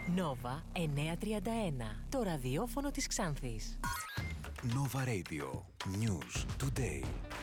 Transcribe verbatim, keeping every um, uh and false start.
Νόβα εννιακόσια τριάντα ένα. Το ραδιόφωνο της Ξάνθης. Nova Radio. News Today.